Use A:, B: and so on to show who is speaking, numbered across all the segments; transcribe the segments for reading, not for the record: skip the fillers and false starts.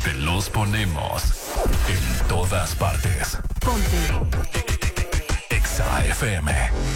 A: Te los ponemos en todas partes.
B: Ponte
A: Exa FM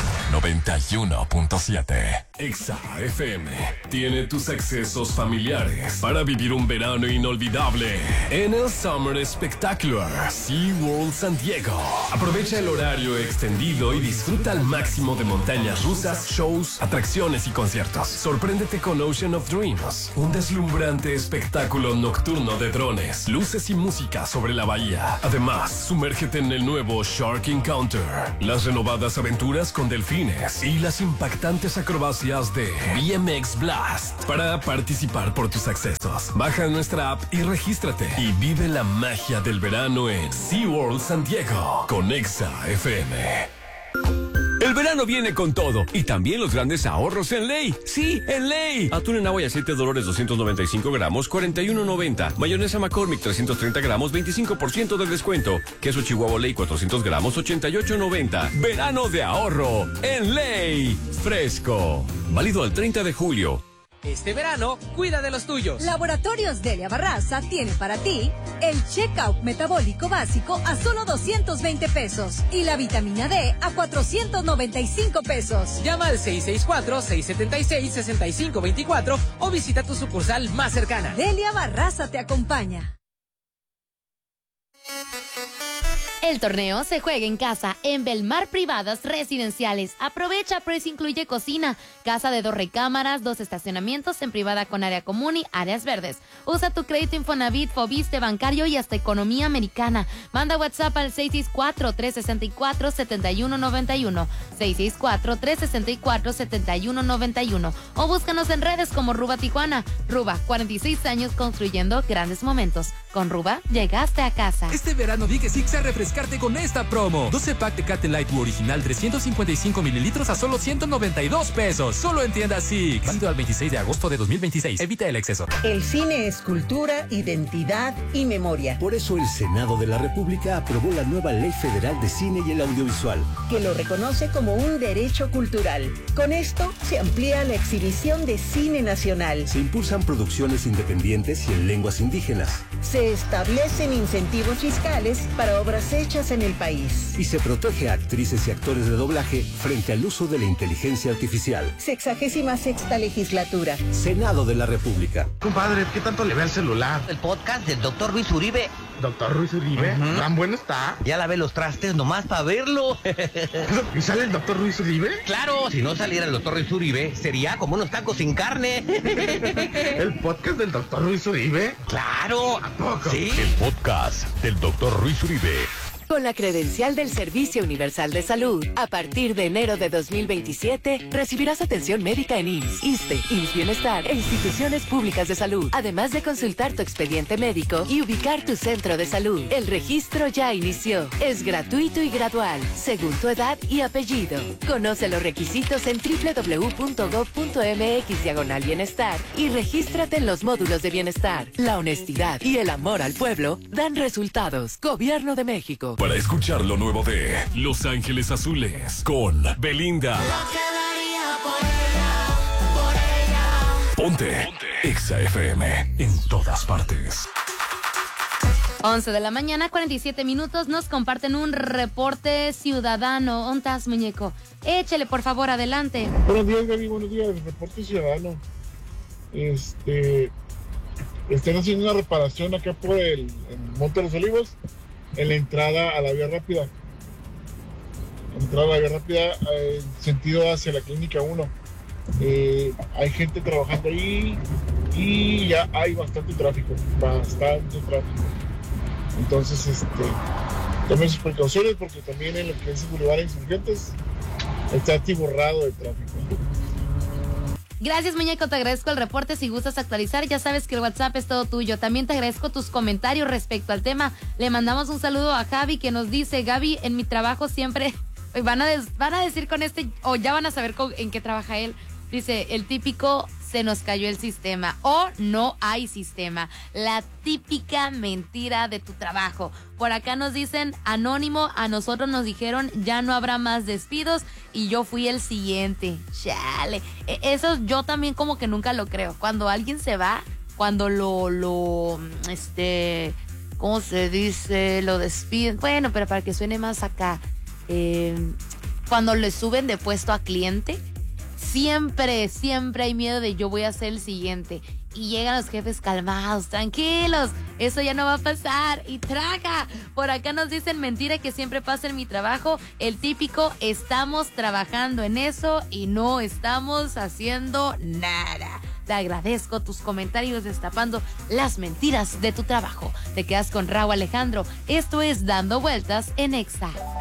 A: 91.7. Exa FM tiene tus accesos familiares para vivir un verano inolvidable en el Summer Spectacular SeaWorld San Diego. Aprovecha el horario extendido y disfruta al máximo de montañas rusas, shows, atracciones y conciertos. Sorpréndete con Ocean of Dreams, un deslumbrante espectáculo nocturno de drones, luces y música sobre la bahía. Además, sumérgete en el nuevo Shark Encounter, las renovadas aventuras con delfines y las impactantes acrobacias de BMX Blast. Para participar por tus accesos, baja nuestra app y regístrate y vive la magia del verano en SeaWorld San Diego con Exa FM.
C: El verano viene con todo y también los grandes ahorros en Ley. Sí, en Ley. Atún en agua y aceite Dolores 295 gramos, 41.90. Mayonesa McCormick 330 gramos, 25% de descuento. Queso Chihuahua Ley 400 gramos, 88.90. Verano de ahorro en Ley. Fresco. Válido al 30 de julio.
D: Este verano, cuida de los tuyos.
B: Laboratorios Delia Barraza tiene para ti el check-out metabólico básico a solo 220 pesos y la vitamina D a 495 pesos.
D: Llama al 664-676-6524 o visita tu sucursal más cercana.
B: Delia Barraza te acompaña.
E: El torneo se juega en casa, en Belmar Privadas Residenciales. Aprovecha, pues incluye cocina, casa de 2 recámaras, 2 estacionamientos en privada con área común y áreas verdes. Usa tu crédito Infonavit, Fobiste, bancario y hasta economía americana. Manda WhatsApp al 664-364-7191, 664-364-7191 o búscanos en redes como Ruba Tijuana. Ruba, 46 años construyendo grandes momentos. Con Ruba, llegaste a casa.
F: Este verano di que sí a refrescarte con esta promo. 12 pack Tecate Light original 355 mililitros a solo 192 pesos. Solo en tiendas Six. Válido al 26 de agosto de 2026. Evita el exceso.
G: El cine es cultura, identidad y memoria.
H: Por eso el Senado de la República aprobó la nueva Ley Federal de Cine y el Audiovisual,
G: que lo reconoce como un derecho cultural. Con esto se amplía la exhibición de cine nacional.
H: Se impulsan producciones independientes y en lenguas indígenas.
G: Se establecen incentivos fiscales para obras hechas en el país.
H: Y se protege a actrices y actores de doblaje frente al uso de la inteligencia artificial.
G: 66ª legislatura.
H: Senado de la República.
I: Compadre, ¿qué tanto le ve al celular?
J: El podcast del Dr. Luis Uribe.
I: ¿Doctor Ruiz Uribe? ¿Tan bueno está?
J: Ya lavé los trastes nomás para verlo.
I: ¿Y sale el Dr. Ruiz Uribe?
J: Claro, si no saliera el Dr. Ruiz Uribe, sería como unos tacos sin carne.
I: ¿El podcast del Dr. Ruiz Uribe?
J: ¡Claro!
I: ¿A poco?
J: Sí.
A: El podcast del Dr. Ruiz Uribe.
K: Con la credencial del Servicio Universal de Salud, a partir de enero de 2027, recibirás atención médica en IMSS, ISSSTE, IMSS Bienestar e instituciones públicas de salud, además de consultar tu expediente médico y ubicar tu centro de salud. El registro ya inició. Es gratuito y gradual, según tu edad y apellido. Conoce los requisitos en www.gov.mx/bienestar y regístrate en los módulos de bienestar. La honestidad y el amor al pueblo dan resultados. Gobierno de México.
A: Para escuchar lo nuevo de Los Ángeles Azules con Belinda. Ponte Exa FM en todas partes.
E: 11 de la mañana, 47 minutos. Nos comparten un reporte ciudadano. ¿Dónde estás, muñeco? Échele, por favor, adelante.
L: Buenos días, Gaby. Buenos días. Reporte ciudadano. Están haciendo una reparación acá por el Monte de los Olivos, en la entrada a la vía rápida. En sentido hacia la Clínica 1. Hay gente trabajando ahí y ya hay bastante tráfico. Entonces, tomen sus precauciones porque también en lo que es el Boulevard Insurgentes está atiborrado de tráfico.
E: Gracias, muñeco, te agradezco el reporte. Si gustas actualizar, ya sabes que el WhatsApp es todo tuyo. También te agradezco tus comentarios respecto al tema. Le mandamos un saludo a Javi, que nos dice: Gaby, en mi trabajo siempre van a decir con o ya van a saber en qué trabaja él. Dice, el típico: se nos cayó el sistema o no hay sistema. La típica mentira de tu trabajo. Por acá nos dicen, anónimo, a nosotros nos dijeron ya no habrá más despidos y yo fui el siguiente. Chale. Eso yo también como que nunca lo creo. Cuando alguien se va, cuando ¿cómo se dice? Lo despiden. Bueno, pero para que suene más acá, cuando le suben de puesto a cliente, siempre hay miedo de yo voy a ser el siguiente. Y llegan los jefes calmados, tranquilos, eso ya no va a pasar. Y traga, por acá nos dicen mentira que siempre pasa en mi trabajo. El típico, estamos trabajando en eso y no estamos haciendo nada. Te agradezco tus comentarios destapando las mentiras de tu trabajo. Te quedas con Raúl Alejandro. Esto es Dando Vueltas en Exa.